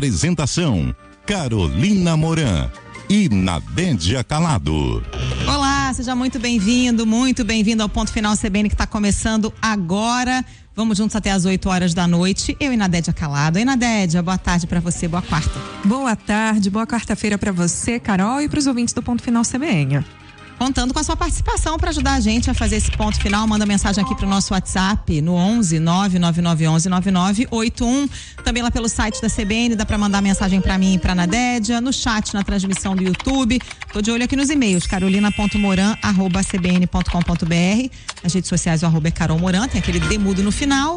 Apresentação: Carolina Moran e Nadédia Calado. Olá, seja muito bem-vindo ao Ponto Final CBN, que está começando agora. Vamos juntos até as 8 horas da noite. Eu e Nadédia Calado. Oi, Nadédia, boa tarde para você, boa quarta. Boa tarde, boa quarta-feira para você, Carol, e para os ouvintes do Ponto Final CBN. Contando com a sua participação para ajudar a gente a fazer esse ponto final, manda mensagem aqui pro nosso WhatsApp no 11 99911 9981. Também lá pelo site da CBN, dá para mandar mensagem para mim e pra Nadédia, no chat, na transmissão do YouTube. Tô de olho aqui nos e-mails, carolina.moran@cbn.com.br. Nas redes sociais o @ é Carol Moran, tem aquele demudo no final.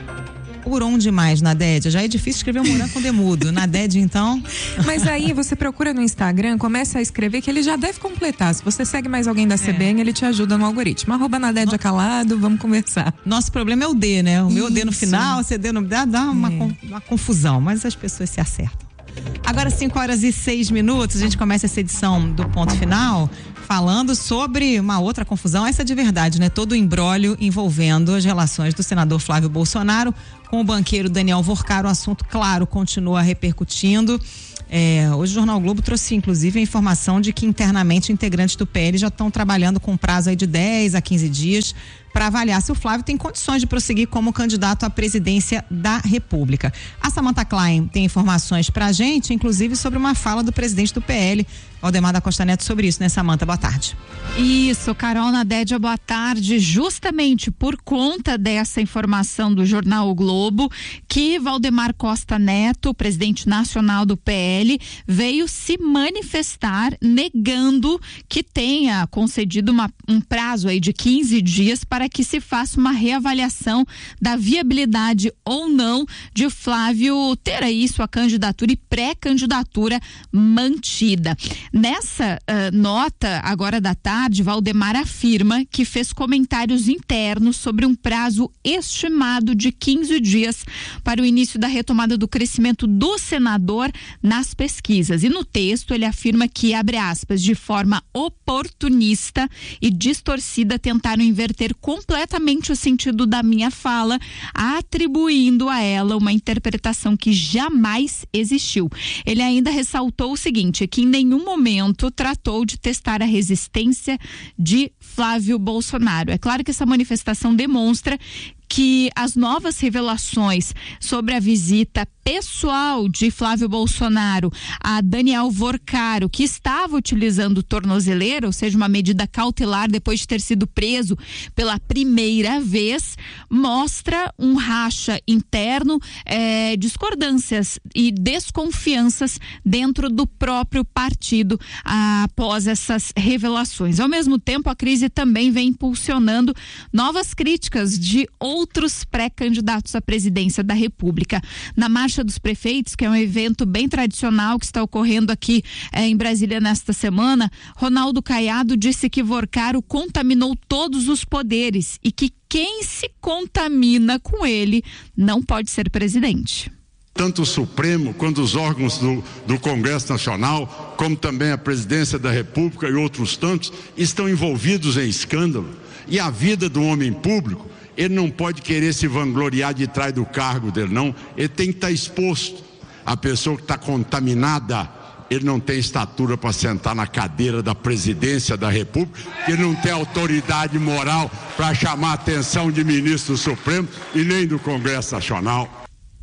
Por demais, Nadédia. Já é difícil escrever um Moran com demudo. Nadédia, então. Mas aí você procura no Instagram, começa a escrever que ele já deve completar. Se você segue mais alguém da CBN, ele te ajuda no algoritmo. @Nadédia Calado, vamos conversar. Nosso problema é o D, né? O meu D no final, você D no dá uma confusão, mas as pessoas se acertam. Agora 5h06, a gente começa essa edição do Ponto Final falando sobre uma outra confusão, essa de verdade, né? Todo o imbróglio envolvendo as relações do senador Flávio Bolsonaro com o banqueiro Daniel Worcar. O assunto, claro, continua repercutindo. Hoje o Jornal Globo trouxe inclusive a informação de que internamente integrantes do PL já estão trabalhando com prazo aí de 10 a 15 dias para avaliar se o Flávio tem condições de prosseguir como candidato à presidência da República. A Samantha Klein tem informações pra gente, inclusive sobre uma fala do presidente do PL, Valdemar da Costa Neto, sobre isso, né, Samantha? Boa tarde. Isso, Carol, Nadédia, boa tarde. Justamente por conta dessa informação do Jornal o Globo, que Valdemar Costa Neto, presidente nacional do PL, veio se manifestar negando que tenha concedido um prazo aí de 15 dias para que se faça uma reavaliação da viabilidade ou não de Flávio ter aí sua candidatura e pré-candidatura mantida. Nessa nota, agora da tarde, Valdemar afirma que fez comentários internos sobre um prazo estimado de 15 dias para o início da retomada do crescimento do senador nas pesquisas. E no texto ele afirma que, abre aspas, de forma oportunista e distorcida tentaram inverter completamente o sentido da minha fala, atribuindo a ela uma interpretação que jamais existiu. Ele ainda ressaltou o seguinte, que em nenhum momento tratou de testar a resistência de Flávio Bolsonaro. É claro que essa manifestação demonstra que as novas revelações sobre a visita pessoal de Flávio Bolsonaro a Daniel Worcar, que estava utilizando tornozeleira, ou seja, uma medida cautelar depois de ter sido preso pela primeira vez, mostra um racha interno, discordâncias e desconfianças dentro do próprio partido após essas revelações. Ao mesmo tempo, a crise também vem impulsionando novas críticas de outros pré-candidatos à presidência da República. Na Marcha dos Prefeitos, que é um evento bem tradicional que está ocorrendo aqui em Brasília nesta semana, Ronaldo Caiado disse que Worcar contaminou todos os poderes e que quem se contamina com ele não pode ser presidente. Tanto o Supremo quanto os órgãos do Congresso Nacional, como também a Presidência da República e outros tantos, estão envolvidos em escândalo. E a vida do homem público, ele não pode querer se vangloriar de trás do cargo dele, não. Ele tem que estar exposto. A pessoa que está contaminada, ele não tem estatura para sentar na cadeira da presidência da República, ele não tem autoridade moral para chamar a atenção de ministro do Supremo e nem do Congresso Nacional.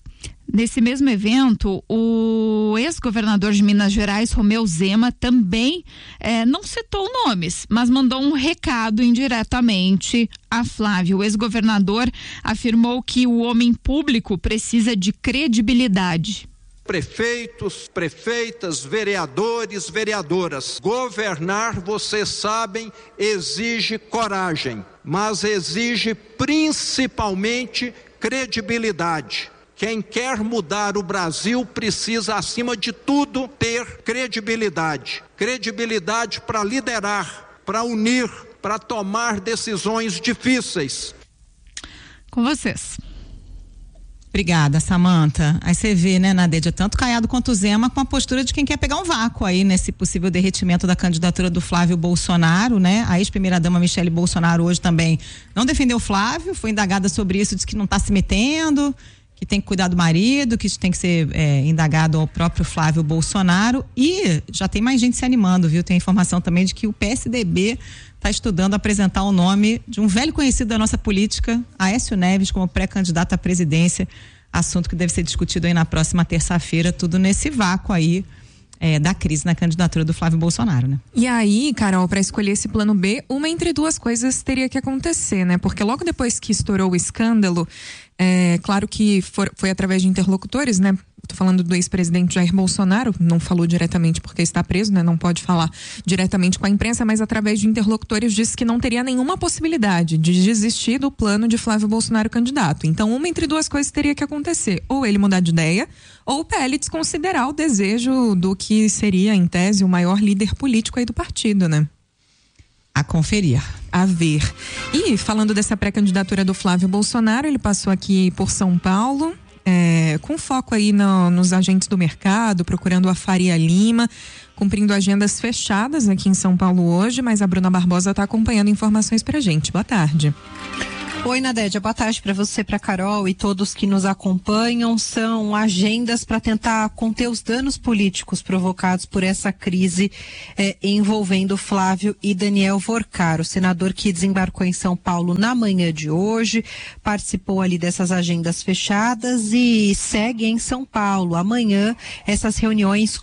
Nesse mesmo evento, o ex-governador de Minas Gerais, Romeu Zema, também não citou nomes, mas mandou um recado indiretamente a Flávio. O ex-governador afirmou que o homem público precisa de credibilidade. Prefeitos, prefeitas, vereadores, vereadoras, governar, vocês sabem, exige coragem, mas exige principalmente credibilidade. Quem quer mudar o Brasil precisa, acima de tudo, ter credibilidade. Credibilidade para liderar, para unir, para tomar decisões difíceis. Com vocês. Obrigada, Samantha. Aí você vê, né, Nadédia, tanto Caiado quanto Zema com a postura de quem quer pegar um vácuo aí nesse possível derretimento da candidatura do Flávio Bolsonaro, né? A ex-primeira-dama Michele Bolsonaro hoje também não defendeu o Flávio, foi indagada sobre isso, disse que não está se metendo, que tem que cuidar do marido, que tem que ser indagado ao próprio Flávio Bolsonaro, e já tem mais gente se animando, viu? Tem a informação também de que o PSDB está estudando apresentar o nome de um velho conhecido da nossa política, Aécio Neves, como pré-candidato à presidência, assunto que deve ser discutido aí na próxima terça-feira, tudo nesse vácuo aí da crise na candidatura do Flávio Bolsonaro, né? E aí, Carol, para escolher esse plano B, uma entre duas coisas teria que acontecer, né? Porque logo depois que estourou o escândalo, claro que foi através de interlocutores, né? Tô falando do ex-presidente Jair Bolsonaro, não falou diretamente porque está preso, né? Não pode falar diretamente com a imprensa, mas através de interlocutores disse que não teria nenhuma possibilidade de desistir do plano de Flávio Bolsonaro candidato. Então, uma entre duas coisas teria que acontecer. Ou ele mudar de ideia, ou o PL desconsiderar o desejo do que seria, em tese, o maior líder político aí do partido, né? A conferir. A ver. E falando dessa pré-candidatura do Flávio Bolsonaro, ele passou aqui por São Paulo, com foco aí nos agentes do mercado, procurando a Faria Lima, cumprindo agendas fechadas aqui em São Paulo hoje, mas a Bruna Barbosa está acompanhando informações pra gente. Boa tarde. Oi, Nadédia, boa tarde para você, para Carol e todos que nos acompanham. São agendas para tentar conter os danos políticos provocados por essa crise envolvendo Flávio e Daniel Vorcaro, o senador que desembarcou em São Paulo na manhã de hoje, participou ali dessas agendas fechadas e segue em São Paulo. Amanhã essas reuniões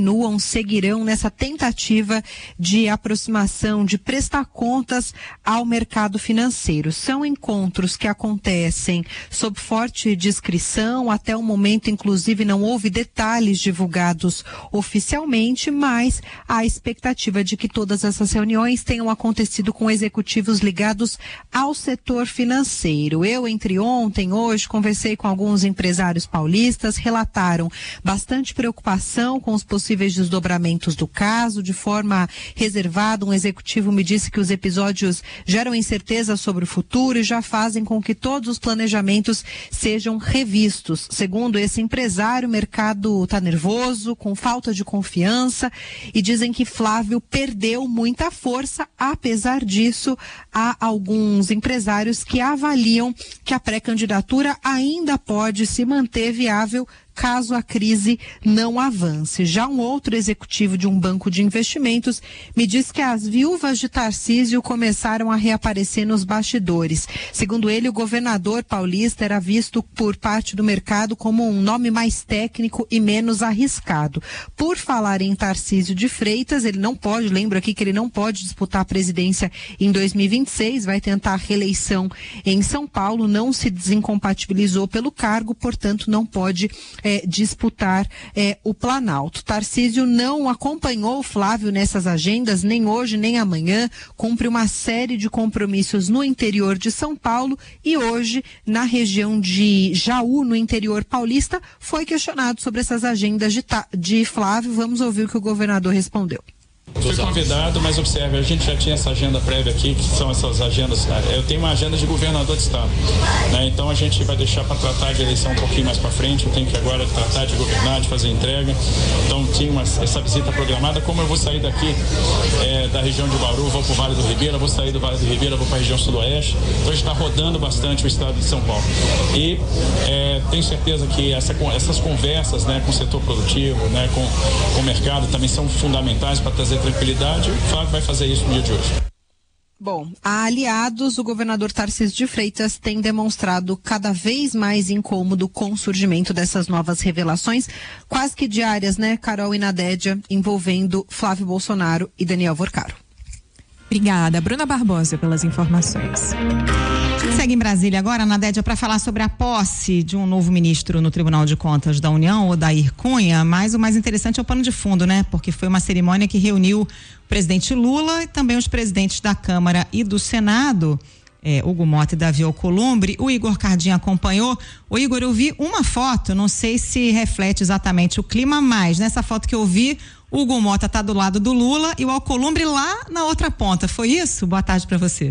seguirão nessa tentativa de aproximação, de prestar contas ao mercado financeiro. São encontros que acontecem sob forte discrição, até o momento inclusive não houve detalhes divulgados oficialmente, mas há expectativa de que todas essas reuniões tenham acontecido com executivos ligados ao setor financeiro. Eu, entre ontem e hoje, conversei com alguns empresários paulistas, relataram bastante preocupação com os possíveis desdobramentos do caso, de forma reservada. Um executivo me disse que os episódios geram incerteza sobre o futuro e já fazem com que todos os planejamentos sejam revistos. Segundo esse empresário, o mercado está nervoso, com falta de confiança, e dizem que Flávio perdeu muita força. Apesar disso, há alguns empresários que avaliam que a pré-candidatura ainda pode se manter viável caso a crise não avance. Já um outro executivo de um banco de investimentos me diz que as viúvas de Tarcísio começaram a reaparecer nos bastidores. Segundo ele, o governador paulista era visto por parte do mercado como um nome mais técnico e menos arriscado. Por falar em Tarcísio de Freitas, ele não pode, lembro aqui que ele não pode disputar a presidência em 2026, vai tentar a reeleição em São Paulo, não se desincompatibilizou pelo cargo, portanto não pode disputar o Planalto. Tarcísio não acompanhou o Flávio nessas agendas, nem hoje nem amanhã, cumpre uma série de compromissos no interior de São Paulo e hoje, na região de Jaú, no interior paulista, foi questionado sobre essas agendas de Flávio. Vamos ouvir o que o governador respondeu. Fui convidado, mas observe, a gente já tinha essa agenda prévia aqui, que são essas agendas. Eu tenho uma agenda de governador de estado, né? Então a gente vai deixar para tratar de eleição um pouquinho mais para frente. Eu tenho que agora tratar de governar, de fazer entrega. Então tinha essa visita programada. Como eu vou sair daqui da região de Bauru, vou para o Vale do Ribeira, vou sair do Vale do Ribeira, vou para a região sudoeste. Então a gente está rodando bastante o estado de São Paulo. E tenho certeza que essas conversas, né, com o setor produtivo, né, com o mercado, também são fundamentais para trazer tranquilidade. O Flávio vai fazer isso no dia de hoje. Bom, a aliados, o governador Tarcísio de Freitas tem demonstrado cada vez mais incômodo com o surgimento dessas novas revelações, quase que diárias, né, Carol e Nadédia, envolvendo Flávio Bolsonaro e Daniel Vorcaro. Obrigada, Bruna Barbosa, pelas informações. Segue em Brasília agora, Nadédia, para falar sobre a posse de um novo ministro no Tribunal de Contas da União, Odair Cunha, mas o mais interessante é o pano de fundo, né? Porque foi uma cerimônia que reuniu o presidente Lula e também os presidentes da Câmara e do Senado, Hugo Mota e Davi Alcolumbre. O Igor Cardinha acompanhou. O Igor, eu vi uma foto, não sei se reflete exatamente o clima, mas nessa foto que eu vi, o Hugo Mota está do lado do Lula e o Alcolumbre lá na outra ponta. Foi isso? Boa tarde para você.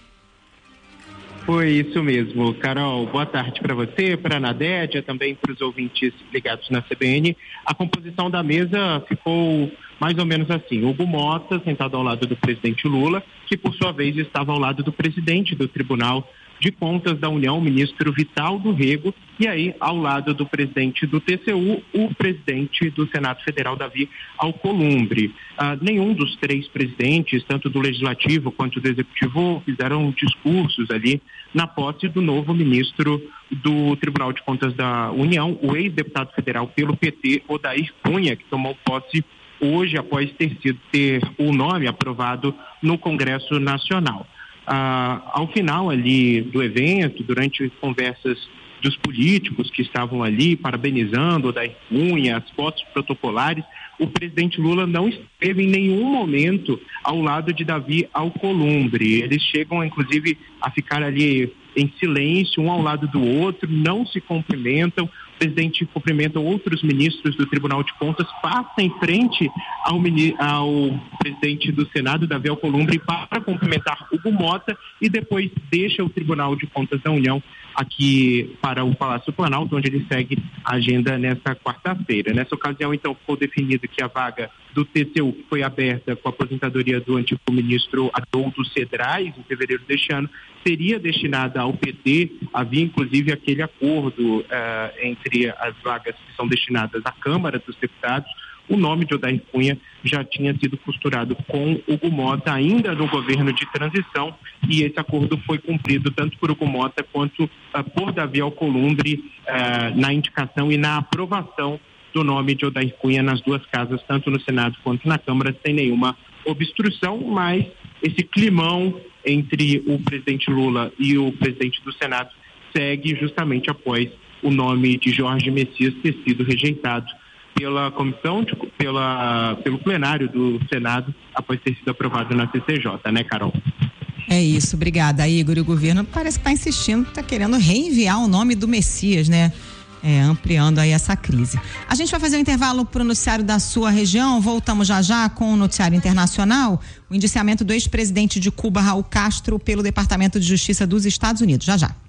Foi isso mesmo, Carol. Boa tarde para você, para a Nadédia, também para os ouvintes ligados na CBN. A composição da mesa ficou mais ou menos assim: Hugo Mota sentado ao lado do presidente Lula, que por sua vez estava ao lado do presidente do Tribunal de Contas da União, o ministro Vital do Rego, e aí, ao lado do presidente do TCU, o presidente do Senado Federal, Davi Alcolumbre. Nenhum dos três presidentes, tanto do Legislativo quanto do Executivo, fizeram discursos ali na posse do novo ministro do Tribunal de Contas da União, o ex-deputado federal pelo PT, Odair Cunha, que tomou posse hoje após ter o nome aprovado no Congresso Nacional. Ao final ali do evento, durante conversas dos políticos que estavam ali parabenizando Odair Cunha, as fotos protocolares, o presidente Lula não esteve em nenhum momento ao lado de Davi Alcolumbre. Eles chegam, inclusive, a ficar ali em silêncio, um ao lado do outro, não se cumprimentam. O presidente cumprimenta outros ministros do Tribunal de Contas, passa em frente ao presidente do Senado, Davi Alcolumbre, para cumprimentar Hugo Mota e depois deixa o Tribunal de Contas da União aqui para o Palácio Planalto, onde ele segue a agenda nesta quarta-feira. Nessa ocasião, então, ficou definido que a vaga do TCU, que foi aberta com a aposentadoria do antigo ministro Adolfo Cedrais, em fevereiro deste ano, seria destinada ao PT. Havia, inclusive, aquele acordo entre as vagas que são destinadas à Câmara dos Deputados. O nome de Odair Cunha já tinha sido costurado com Hugo Mota ainda no governo de transição, e esse acordo foi cumprido tanto por Hugo Mota quanto por Davi Alcolumbre na indicação e na aprovação do nome de Odair Cunha nas duas casas, tanto no Senado quanto na Câmara, sem nenhuma obstrução. Mas esse climão entre o presidente Lula e o presidente do Senado segue justamente após o nome de Jorge Messias ter sido rejeitado pela comissão, pelo plenário do Senado, após ter sido aprovado na CCJ, né, Carol? É isso, obrigada, Igor. E o governo parece que está insistindo, está querendo reenviar o nome do Messias, né? Ampliando aí essa crise. A gente vai fazer um intervalo para o noticiário da sua região. Voltamos já com o noticiário internacional. O indiciamento do ex-presidente de Cuba, Raul Castro, pelo Departamento de Justiça dos Estados Unidos. Já.